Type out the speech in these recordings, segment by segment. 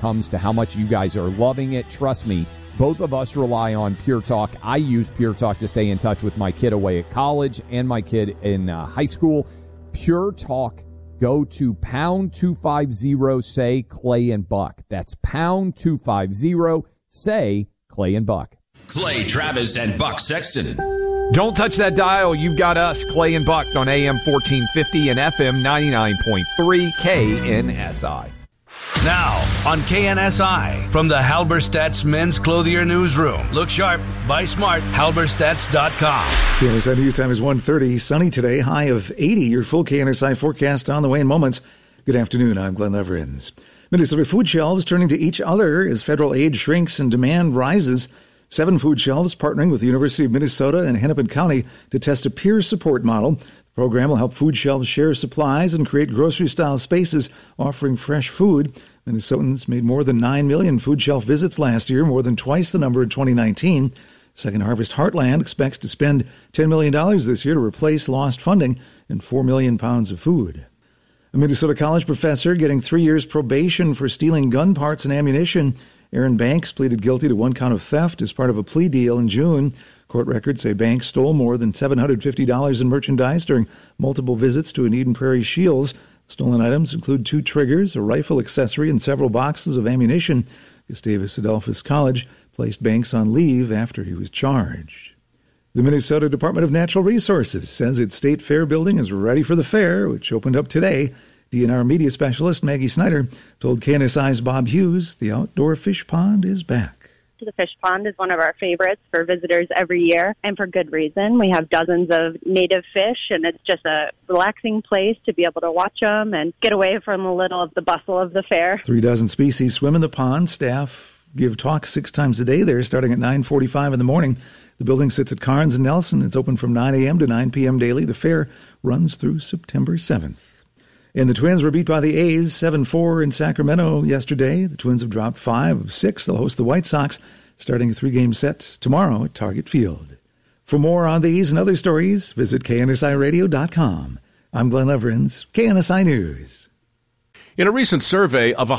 comes to how much you guys are loving it. Trust me, both of us rely on Pure Talk. I use Pure Talk to stay in touch with my kid away at college and my kid in high school. Pure Talk. Go to pound 250, say Clay and Buck. That's pound 250, say Clay and Buck. Clay Travis and Buck Sexton. Don't touch that dial. You've got us, Clay and Buck, on AM 1450 and FM 99.3 KNSI. Now on KNSI, from the Halberstadt's Men's Clothier Newsroom. Look sharp, buy smart, halberstadts.com. KNSI News Time is 1:30. Sunny today, high of 80. Your full KNSI forecast on the way in moments. Good afternoon, I'm Glenn Leverins. Minnesota food shelves turning to each other as federal aid shrinks and demand rises. 7 food shelves partnering with the University of Minnesota and Hennepin County to test a peer support model. The program will help food shelves share supplies and create grocery-style spaces offering fresh food. Minnesotans made more than 9 million food shelf visits last year, more than twice the number in 2019. Second Harvest Heartland expects to spend $10 million this year to replace lost funding and 4 million pounds of food. A Minnesota college professor getting 3 years probation for stealing gun parts and ammunition. Aaron Banks pleaded guilty to 1 count of theft as part of a plea deal in June. Court records say Banks stole more than $750 in merchandise during multiple visits to an Eden Prairie Shields. Stolen items include 2 triggers, a rifle accessory, and several boxes of ammunition. Gustavus Adolphus College placed Banks on leave after he was charged. The Minnesota Department of Natural Resources says its State Fair building is ready for the fair, which opened up today. DNR media specialist Maggie Snyder told KNSI's Bob Hughes the outdoor fish pond is back. The fish pond is one of our favorites for visitors every year, and for good reason. We have dozens of native fish, and it's just a relaxing place to be able to watch them and get away from a little of the bustle of the fair. 36 species swim in the pond. Staff give talks 6 times a day there, starting at 9:45 in the morning. The building sits at Carnes and Nelson. It's open from 9 a.m. to 9 p.m. daily. The fair runs through September 7th. And the Twins were beat by the A's 7-4 in Sacramento yesterday. The Twins have dropped 5 of 6. They'll host the White Sox starting a 3-game set tomorrow at Target Field. For more on these and other stories, visit KNSIRadio.com. I'm Glenn Leverins, KNSI News. In a recent survey of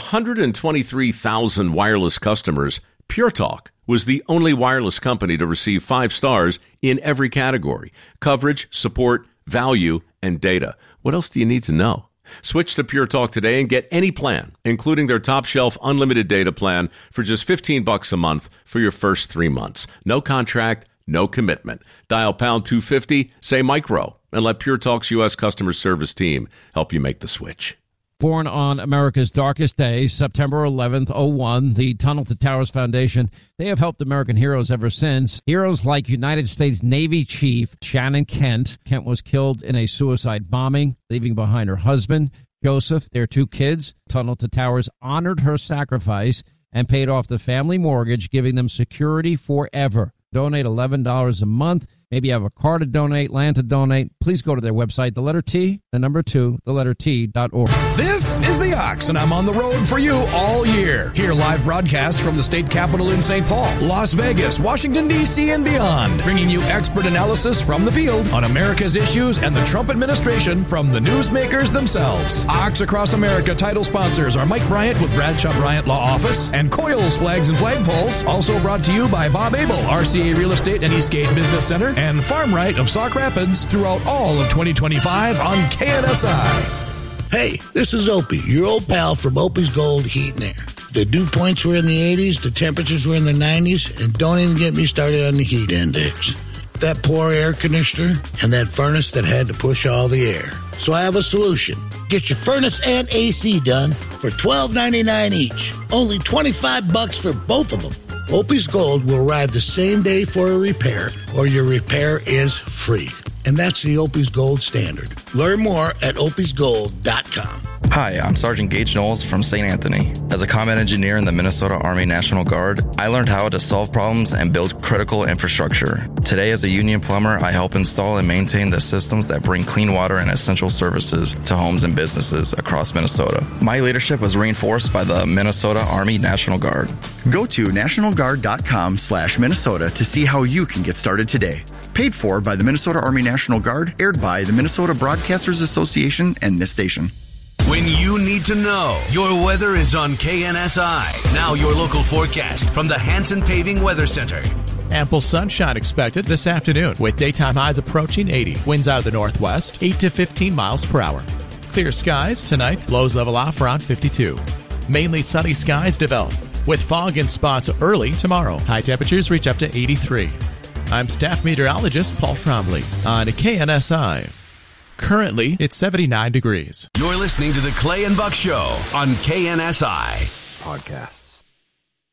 123,000 wireless customers, Pure Talk was the only wireless company to receive 5 stars in every category: coverage, support, value, and data. What else do you need to know? Switch to Pure Talk today and get any plan, including their top shelf unlimited data plan for just $15 a month for your first 3 months. No contract, no commitment. Dial pound 250, say micro, and let Pure Talk's U.S. customer service team help you make the switch. Born on America's darkest day, September 11th, 01, the Tunnel to Towers Foundation, they have helped American heroes ever since. Heroes like United States Navy Chief Shannon Kent. Kent was killed in a suicide bombing, leaving behind her husband, Joseph, their 2 kids. Tunnel to Towers honored her sacrifice and paid off the family mortgage, giving them security forever. Donate $11 a month. Maybe you have a car to donate, land to donate. Please go to their website, the letter T, the number 2, the letter T.org. This is The Ox, and I'm on the road for you all year. Hear live broadcasts from the state capitol in St. Paul, Las Vegas, Washington, D.C., and beyond, bringing you expert analysis from the field on America's issues and the Trump administration from the newsmakers themselves. Ox Across America title sponsors are Mike Bryant with Bradshaw Bryant Law Office and Coils Flags and Flagpoles. Also brought to you by Bob Abel, RCA Real Estate and Eastgate Business Center, and Farm Right of Sauk Rapids throughout all of 2025 on KNSI. Hey, this is Opie, your old pal from Opie's Gold Heat and Air. The dew points were in the 80s, the temperatures were in the 90s, and don't even get me started on the heat index. That poor air conditioner and that furnace that had to push all the air. So I have a solution. Get your furnace and AC done for $12.99 each. Only $25 for both of them. Opie's Gold will arrive the same day for a repair, or your repair is free. And that's the Opie's Gold standard. Learn more at opiesgold.com. Hi, I'm Sergeant Gage Knowles from St. Anthony. As a combat engineer in the Minnesota Army National Guard, I learned how to solve problems and build critical infrastructure. Today, as a union plumber, I help install and maintain the systems that bring clean water and essential services to homes and businesses across Minnesota. My leadership was reinforced by the Minnesota Army National Guard. Go to nationalguard.com/Minnesota to see how you can get started today. Paid for by the Minnesota Army National Guard, aired by the Minnesota Broadcasters Association and this station. When you need need to know. Your weather is on KNSI. Now your local forecast from the Hanson Paving Weather Center. Ample sunshine expected this afternoon with daytime highs approaching 80. Winds out of the northwest, 8 to 15 miles per hour. Clear skies tonight, lows level off around 52. Mainly sunny skies develop with fog in spots early tomorrow. High temperatures reach up to 83. I'm staff meteorologist Paul Trombley on KNSI. Currently, it's 79 degrees. You're listening to the Clay and Buck Show on KNSI. Podcast.